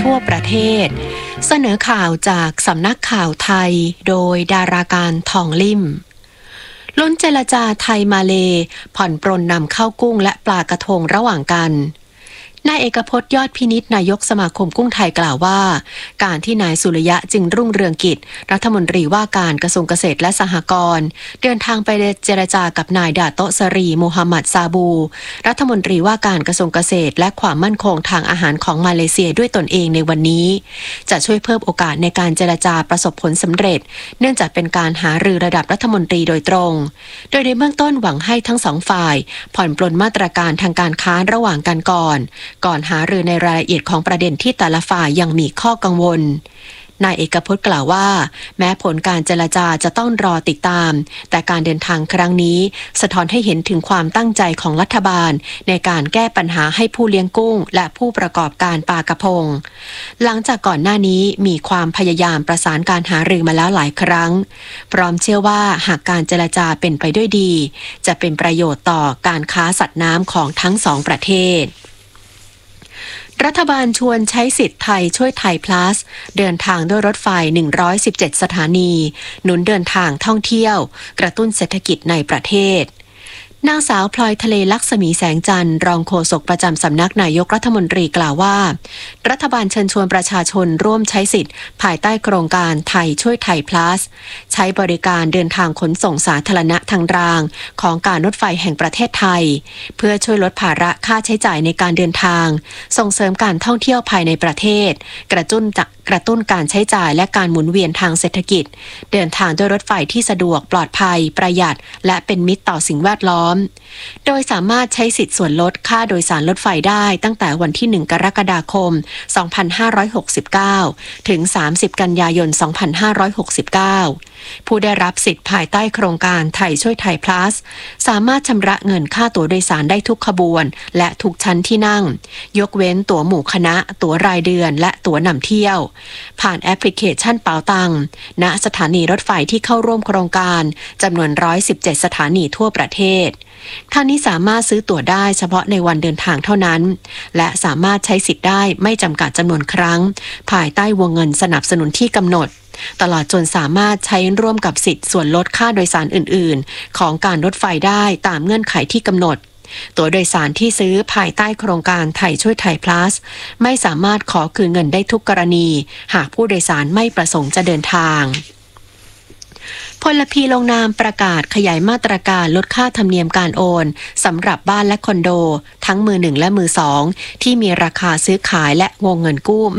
ทั่วประเทศเสนอข่าวจากสำนักข่าวไทยโดยดาราการทองลิ่มลุ้นเจรจาไทยมาเลผ่อนปรนนำเข้ากุ้งและปลากระทงระหว่างกันนายเอกพจน์ยอดพินิจนายกสมาคมกุ้งไทยกล่าวว่าการที่นายสุริยะจึงรุ่งเรืองกิจรัฐมนตรีว่าการกระทรวงเกษตรและสหกรณ์เดินทางไปเจรจากับนายดาโตะสรีมูฮัมหมัดซาบูรัฐมนตรีว่าการกระทรวงเกษตรและความมั่นคงทางอาหารของมาเลเซียด้วยตนเองในวันนี้จะช่วยเพิ่มโอกาสในการเจรจาประสบผลสำเร็จเนื่องจากเป็นการหารือระดับรัฐมนตรีโดยตรงโดยในเบื้องต้นหวังให้ทั้งสองฝ่ายผ่อนปลนมาตรการทางการค้าระหว่างกันก่อนหารือในรายละเอียดของประเด็นที่แต่ละฝ่ายยังมีข้อกังวลนายเอกพจน์กล่าวว่าแม้ผลการเจรจาจะต้องรอติดตามแต่การเดินทางครั้งนี้สะท้อนให้เห็นถึงความตั้งใจของรัฐบาลในการแก้ปัญหาให้ผู้เลี้ยงกุ้งและผู้ประกอบการปลากระพงหลังจากก่อนหน้านี้มีความพยายามประสานการหารือมาแล้วหลายครั้งพร้อมเชื่อว่าหากการเจรจาเป็นไปด้วยดีจะเป็นประโยชน์ต่อการค้าสัตว์น้ำของทั้งสองประเทศรัฐบาลชวนใช้สิทธิ์ไทยช่วยไทย plus เดินทางด้วยรถไฟ117สถานีหนุนเดินทางท่องเที่ยวกระตุ้นเศรษฐกิจในประเทศนางสาวพลอยทะเลลักษมีแสงจันทร์รองโฆษกประจำสำนักนายกรัฐมนตรีกล่าวว่ารัฐบาลเชิญชวนประชาชนร่วมใช้สิทธิ์ภายใต้โครงการไทยช่วยไทย plus ใช้บริการเดินทางขนส่งสาธารณะทางรางของการรถไฟแห่งประเทศไทยเพื่อช่วยลดภาระค่าใช้จ่ายในการเดินทางส่งเสริมการท่องเที่ยวภายในประเทศกระตุ้นการใช้จ่ายและการหมุนเวียนทางเศรษฐกิจเดินทางด้วยรถไฟที่สะดวกปลอดภัยประหยัดและเป็นมิตรต่อสิ่งแวดล้อมโดยสามารถใช้สิทธิส่วนลดค่าโดยสารรถไฟได้ตั้งแต่วันที่1กรกฎาคม2569ถึง30กันยายน2569ผู้ได้รับสิทธิ์ภายใต้โครงการไทยช่วยไทย plus สามารถชำระเงินค่าตั๋วโดยสารได้ทุกขบวนและทุกชั้นที่นั่งยกเว้นตั๋วหมู่คณะตั๋วรายเดือนและตั๋วนำเที่ยวผ่านแอปพลิเคชันเป๋าตังณสถานีรถไฟที่เข้าร่วมโครงการจำนวน117สถานีทั่วประเทศท่านนี้สามารถซื้อตั๋วได้เฉพาะในวันเดินทางเท่านั้นและสามารถใช้สิทธิ์ได้ไม่จำกัดจำนวนครั้งภายใต้วงเงินสนับสนุนที่กำหนดตลอดจนสามารถใช้ร่วมกับสิทธิ์ส่วนลดค่าโดยสารอื่นๆของการรถไฟได้ตามเงื่อนไขที่กำหนดตั๋วโดยสารที่ซื้อภายใต้โครงการไทยช่วยไทย plus ไม่สามารถขอคืนเงินได้ทุกกรณีหากผู้โดยสารไม่ประสงค์จะเดินทางพลพีลงนามประกาศขยายมาตรการลดค่าธรรมเนียมการโอนสำหรับบ้านและคอนโดทั้งมือหนึ่งและมือสองที่มีราคาซื้อขายและวงเงินกู้